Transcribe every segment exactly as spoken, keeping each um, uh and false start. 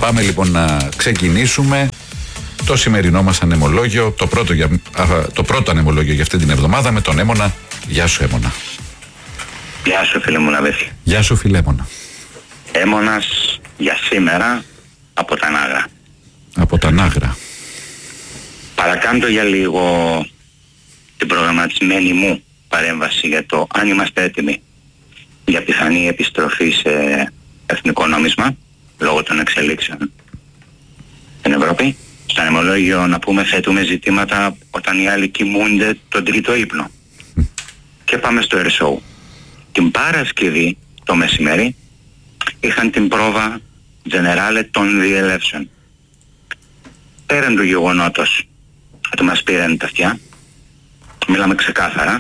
Πάμε λοιπόν να ξεκινήσουμε το σημερινό μας ανεμολόγιο, το πρώτο, για, α, το πρώτο ανεμολόγιο για αυτή την εβδομάδα με τον Έμονα. Γεια σου Έμονα. Γεια σου φίλε μου Ναβέθη. Γεια σου φίλε Έμονα. Έμονας για σήμερα από τα Νάγρα. Από τα Νάγρα. Παρακάμπτω για λίγο την προγραμματισμένη μου παρέμβαση για το αν είμαστε έτοιμοι για πιθανή επιστροφή σε εθνικό νόμισμα λόγω των εξελίξεων στην Ευρώπη. Στο ανεμολόγιο να πούμε θέτουμε ζητήματα όταν οι άλλοι κοιμούνται τον τρίτο ύπνο. Και πάμε στο Air Show. Την Παρασκευή το μεσημέρι είχαν την πρόβα Generale των διελεύσεων. Πέραν του γεγονότος ότι μας πήραν τα αυτιά, μιλάμε ξεκάθαρα,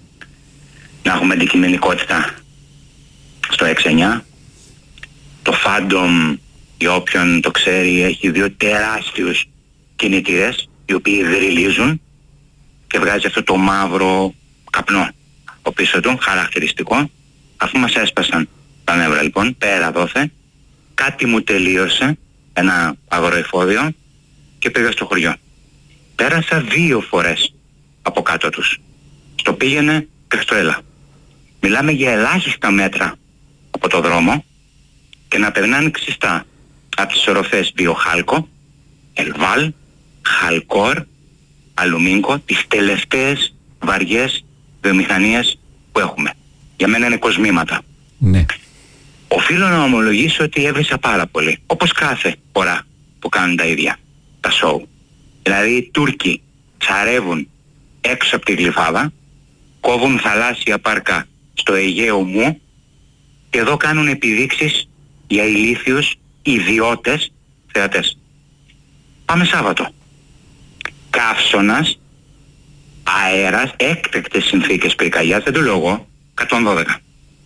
να έχουμε αντικειμενικότητα στο έξι εννιά. Το Phantom, για όποιον το ξέρει, έχει δύο τεράστιους κινητήρες οι οποίοι δρυλίζουν και βγάζει αυτό το μαύρο καπνό από πίσω του, χαρακτηριστικό. Αφού μας έσπασαν τα νεύρα λοιπόν, πέρα δόθε, κάτι μου τελείωσε, ένα αγροεφόδιο, και πήγα στο χωριό. Πέρασα δύο φορές από κάτω τους. Στο πήγαινε και στο έλα. Μιλάμε για ελάχιστα μέτρα από το δρόμο και να περνάνε ξιστά από τις οροφές Βιοχάλκο, Ελβάλ, Χαλκόρ, Αλουμίνκο, τις τελευταίες βαριές βιομηχανίες που έχουμε. Για μένα είναι κοσμήματα. Ναι. Οφείλω να ομολογήσω ότι έβρισα πάρα πολύ. Όπως κάθε φορά που κάνουν τα ίδια, τα σοου. Δηλαδή οι Τούρκοι τσαρεύουν έξω από τη Γλυφάδα, κόβουν θαλάσσια πάρκα στο Αιγαίο μου και εδώ κάνουν επιδείξεις για ηλίθιους ιδιώτες θεατές. Πάμε Σάββατο. Καύσωνας, αέρας, έκτακτες συνθήκες πυρκαγιάς, δεν το λέω εγώ, εκατόν δώδεκα.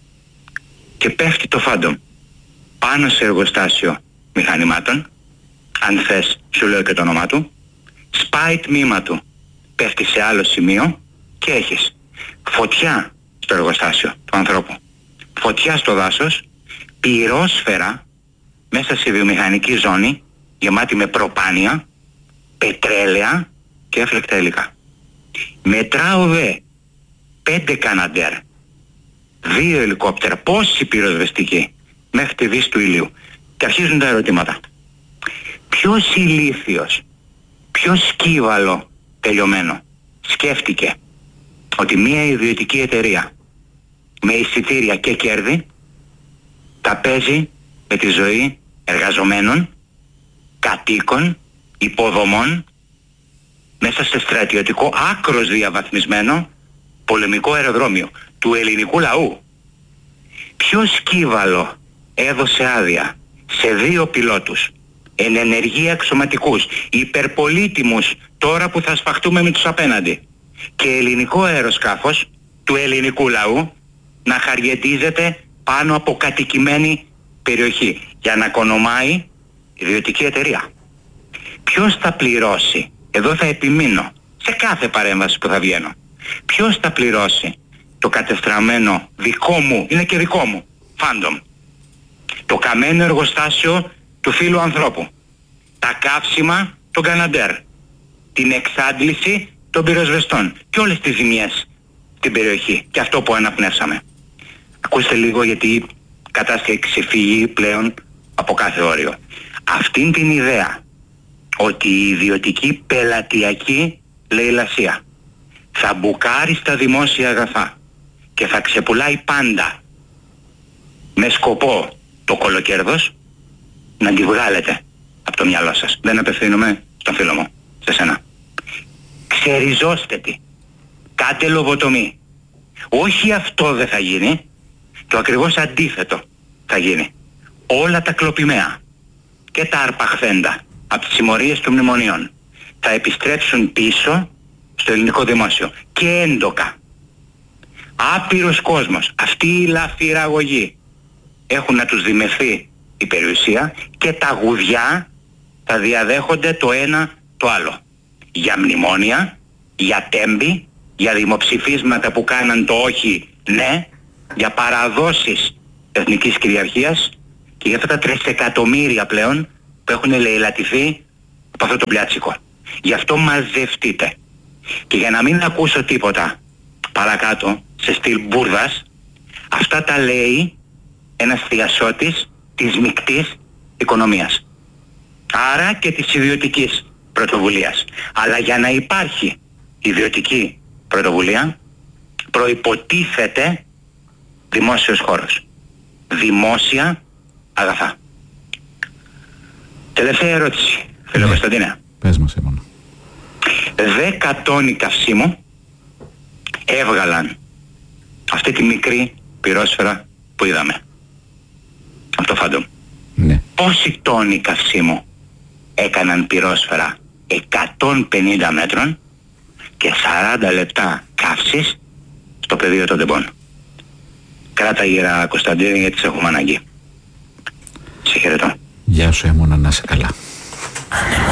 Και πέφτει το Phantom πάνω σε εργοστάσιο μηχανημάτων, αν θες σου λέω και το όνομά του, σπάει τμήμα του, πέφτει σε άλλο σημείο και έχεις φωτιά στο εργοστάσιο του ανθρώπου, φωτιά στο δάσος, πυρόσφαιρα μέσα σε βιομηχανική ζώνη γεμάτη με προπάνια, πετρέλαια και έφλεκτα υλικά. Μετράω δε πέντε Καναντέρ, δύο ελικόπτερα, πόσοι πυροσβεστικοί μέχρι τη δύση του ηλίου. Και αρχίζουν τα ερωτήματα. Ποιος ηλίθιος, ποιος σκύβαλο τελειωμένο σκέφτηκε ότι μια ιδιωτική εταιρεία με εισιτήρια και κέρδη τα παίζει με τη ζωή εργαζομένων, κατοίκων, υποδομών μέσα σε στρατιωτικό άκρος διαβαθμισμένο πολεμικό αεροδρόμιο του ελληνικού λαού. Ποιο σκύβαλο έδωσε άδεια σε δύο πιλότους εν ενεργεία αξιωματικούς, υπερπολίτιμους τώρα που θα σφαχτούμε με τους απέναντι, και ελληνικό αεροσκάφος του ελληνικού λαού να χαριετίζεται πάνω από κατοικημένη περιοχή για να κονομάει ιδιωτική εταιρεία? Ποιος θα πληρώσει? Εδώ θα επιμείνω σε κάθε παρέμβαση που θα βγαίνω. Ποιος θα πληρώσει το κατεστραμμένο δικό μου, είναι και δικό μου, Phantom, το καμένο εργοστάσιο του φίλου ανθρώπου, τα καύσιμα των Καναντέρ, την εξάντληση των πυροσβεστών και όλες τις ζημιές στην περιοχή και αυτό που αναπνεύσαμε? Ακούστε λίγο, γιατί η κατάσταση έχει ξεφύγει πλέον από κάθε όριο. Αυτήν την ιδέα ότι η ιδιωτική πελατειακή λαιλασία θα μπουκάρει στα δημόσια αγαθά και θα ξεπουλάει πάντα με σκοπό το κολοκέρδος, να τη βγάλετε από το μυαλό σας. Δεν απευθύνομαι στον φίλο μου, σε σένα. Ξεριζώστε τη. Κάτε λοβοτομή. Όχι αυτό δεν θα γίνει, το ακριβώς αντίθετο θα γίνει. Όλα τα κλοπημαία και τα αρπαχθέντα από τις συμμορίες των μνημονίων θα επιστρέψουν πίσω στο ελληνικό δημόσιο και έντοκα. Άπειρος κόσμος, αυτοί οι λαφυραγωγοί έχουν να τους δημευθεί η περιουσία και τα γουδιά θα διαδέχονται το ένα το άλλο. Για μνημόνια, για τέμπη, για δημοψηφίσματα που κάναν το όχι ναι, για παραδόσεις εθνικής κυριαρχίας και για αυτά τα τρισεκατομμύρια πλέον που έχουν ελεηλατηθεί από αυτό το πλιάτσικο. Γι' αυτό μαζευτείτε. Και για να μην ακούσω τίποτα παρακάτω σε στυλ μπουρδας, αυτά τα λέει ένας θειασότης της μεικτής οικονομίας. Άρα και της ιδιωτικής πρωτοβουλίας. Αλλά για να υπάρχει ιδιωτική πρωτοβουλία προϋποτίθεται δημόσιος χώρος. Δημόσια αγαθά. Τελευταία ερώτηση, φίλε ναι. Κωνσταντίνε. Πες μας, Έμωνα. Δέκα τόνοι καυσίμου έβγαλαν αυτή τη μικρή πυρόσφαιρα που είδαμε. Αυτό φάντομ. Ναι. Πόσοι τόνοι καυσίμου έκαναν πυρόσφαιρα εκατόν πενήντα μέτρων και σαράντα λεπτά καύσης στο πεδίο των τεμπών. Κράτα γύρα, Κωνσταντίνε, γιατί σε έχουμε ανάγκη. Σε χαιρετώ. Γεια σου, Έμωνα, να είσαι καλά.